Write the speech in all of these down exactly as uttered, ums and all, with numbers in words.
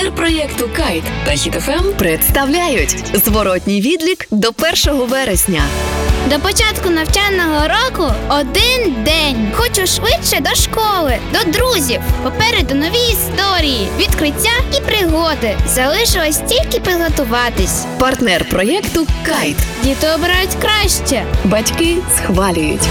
Партнер проєкту «Кайт» та Хіт еф ем представляють зворотній відлік до першого вересня. До початку навчального року один день. Хочу швидше до школи, до друзів. Попереду нові історії, відкриття і пригоди. Залишилось тільки підготуватись. Партнер проєкту «Кайт». Діти обирають краще. Батьки схвалюють.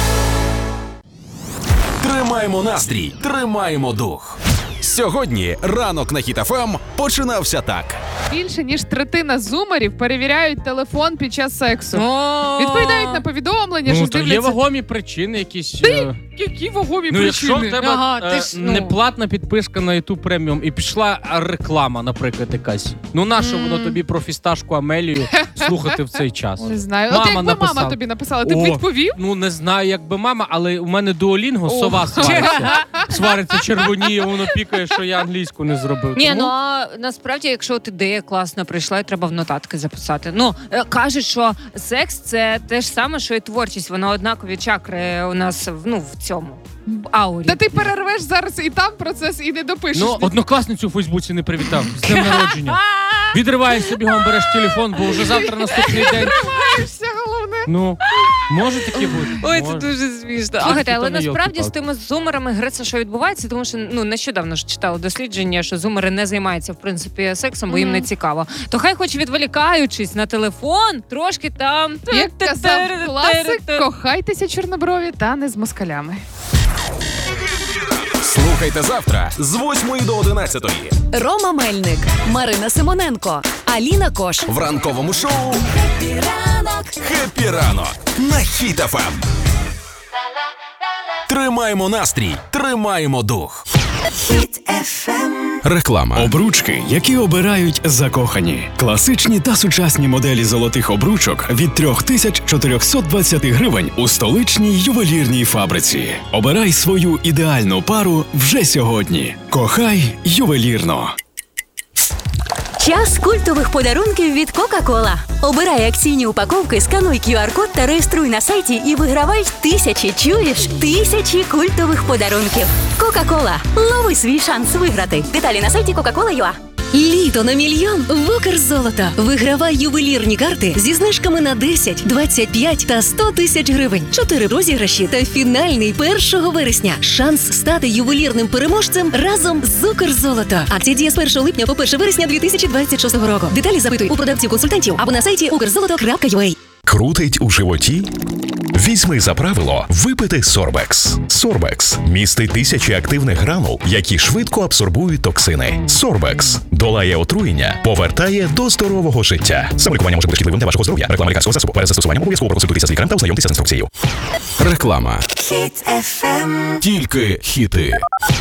Тримаємо настрій, тримаємо дух. Сьогодні ранок на Хіт еф ем починався так. Більше ніж третина зумерів перевіряють телефон під час сексу. Відповідають на повідомлення, що Ну, то є дивляться. вагомі причини якісь. Ти? е, Які вагомі Ну, якщо причини? в тебе Ага, е, ти ж, ну. неплатна підписка на YouTube Premium і пішла реклама, наприклад, якась. Ну, нащо воно тобі про фісташку Амелію слухати в цей час? Не знаю. Мама От якби написала. мама тобі написала, ти б О, відповів? Ну, не знаю, якби мама, але у мене Duolingo, О. сова свариться. Свариться, червоніє, воно пікає, що я англійську не зробив. Ні, Тому ну а насправді, якщо от ідея класна прийшла, і треба в нотатки записати. Ну, е, кажуть, що секс – це те ж саме, що і творчість. Воно однакові чакри у нас ну, в цьому, в аурі. Та ти перервеш зараз і там процес, і не допишеш. Ну, однокласницю в Фейсбуці не привітав. З днем народження. Відриваєшся бігом, береш телефон, бо вже завтра наступний день. Відриваєшся, головне. Ну, може таке бути. Ой, може. це дуже смішно. Чи Слухайте, ти але то не насправді з йолки-палки? тими зумерами греться, що відбувається, тому що ну нещодавно ж читала дослідження, що зумери не займаються в принципі сексом, бо їм не цікаво. То хай хоч відволікаючись на телефон, трошки там. Як казав класик, кохайтеся, чорноброві, та не з москалями. Слухайте завтра з восьмої до одинадцятої Рома Мельник, Марина Симоненко, Аліна Кош. в ранковому шоу «Хеппі ранок» на Хіт еф ем. Тримаємо настрій, тримаємо дух. Реклама. Обручки, які обирають закохані. Класичні та сучасні моделі золотих обручок від три тисячі чотириста двадцять гривень у столичній ювелірній фабриці. Обирай свою ідеальну пару вже сьогодні. Кохай ювелірно. Час культових подарунків від Кока-Кола. Обирай акційні упаковки, скануй ку ар-код та реєструй на сайті і вигравай тисячі, чуєш? Тисячі культових подарунків. Кока-Кола. Лови свій шанс виграти. Деталі на сайті кока кола крапка ю а. Літо на мільйон в Укрзолото. Вигравай ювелірні карти зі знижками на десять, двадцять п'ять та сто тисяч гривень. Чотири розіграші та фінальний першого вересня. Шанс стати ювелірним переможцем разом з Укрзолото. Акція діє з першого липня по перше вересня дві тисячі двадцять шостого року. Деталі запитуй у продавців-консультантів або на сайті укрзолото крапка ю а. Крутить у животі? Візьми за правило випити Сорбекс. Сорбекс містить тисячі активних гранул, які швидко абсорбують токсини. Сорбекс долає отруєння, повертає до здорового життя. Самолікування може бути шкідливим для вашого здоров'я. Реклама лікарського засобу. Перед застосуванням обов'язково проконсультуйтеся з лікарем та ознайомтеся з інструкцією. Реклама. Тільки хіти.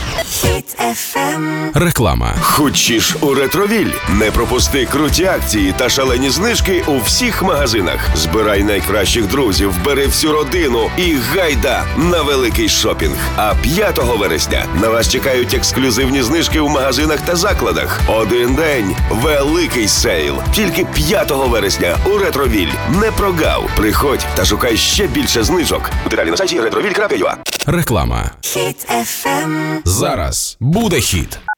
Реклама. Хочеш у Ретровіль? Не пропусти круті акції та шалені знижки у всіх магазинах. Збирай найкращих друзів, бери всю родину і гайда на великий шопінг. А п'ятого вересня на вас чекають ексклюзивні знижки у магазинах та закладах. Один день – великий сейл. Тільки п'ятого вересня у Ретровіль. Не прогав. Приходь та шукай ще більше знижок. Деталі на сайті ретровіль крапка ю а. Реклама. Зараз буде хіт.